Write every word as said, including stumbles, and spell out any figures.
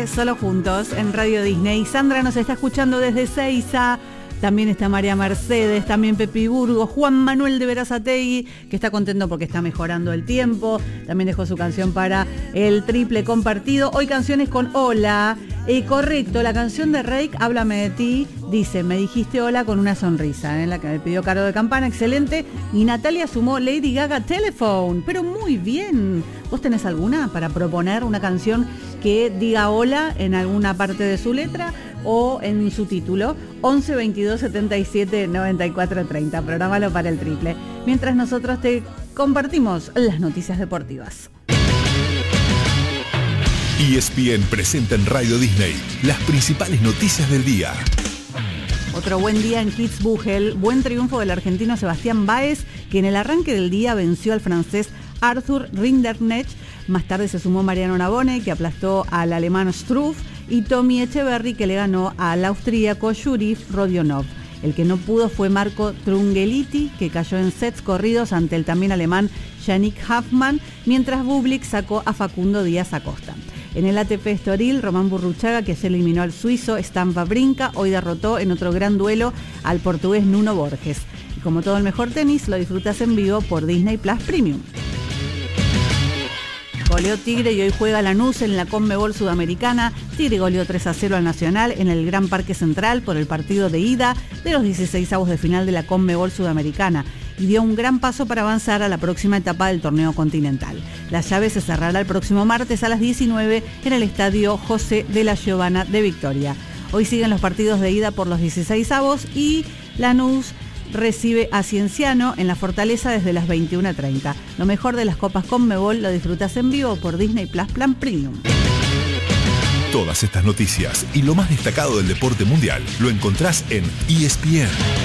triple, solo juntos en Radio Disney. Sandra nos está escuchando desde Seiza. También está María Mercedes, también Pepi Burgos, Juan Manuel de Berazategui, que está contento porque está mejorando el tiempo. También dejó su canción para el triple compartido. Hoy canciones con hola. Eh, correcto, la canción de Reik, Háblame de ti, dice, me dijiste hola con una sonrisa, ¿eh? La que me pidió Caro de Campana, excelente. Y Natalia sumó Lady Gaga Telephone, pero muy bien. ¿Vos tenés alguna para proponer una canción que diga hola en alguna parte de su letra o en su título? once veintidós setenta y siete noventa y cuatro treinta, programalo para el triple. Mientras nosotros te compartimos las noticias deportivas. E S P N presenta en Radio Disney las principales noticias del día. Otro buen día en Kitzbühel, buen triunfo del argentino Sebastián Báez, que en el arranque del día venció al francés Arthur Rinderknecht. Más tarde se sumó Mariano Navone, que aplastó al alemán Struff, y Tommy Echeverry, que le ganó al austríaco Yuri Rodionov. El que no pudo fue Marco Trungeliti, que cayó en sets corridos ante el también alemán Yannick Hoffmann, mientras Bublik sacó a Facundo Díaz Acosta. En el A T P Estoril, Román Burruchaga, que ayer eliminó al suizo Stan Wawrinka, hoy derrotó en otro gran duelo al portugués Nuno Borges. Y como todo el mejor tenis, lo disfrutas en vivo por Disney Plus Premium. Goleó Tigre y hoy juega Lanús en la Conmebol Sudamericana. Tigre goleó tres a cero al Nacional en el Gran Parque Central por el partido de ida de los dieciseisavos de final de la Conmebol Sudamericana y dio un gran paso para avanzar a la próxima etapa del torneo continental. La llave se cerrará el próximo martes a las diecinueve en el Estadio José de la Giovana de Victoria. Hoy siguen los partidos de ida por los dieciseisavos y Lanús recibe a Cienciano en la Fortaleza desde las veintiuna treinta. Lo mejor de las Copas Conmebol lo disfrutas en vivo por Disney Plus Plan Premium. Todas estas noticias y lo más destacado del deporte mundial lo encontrás en E S P N.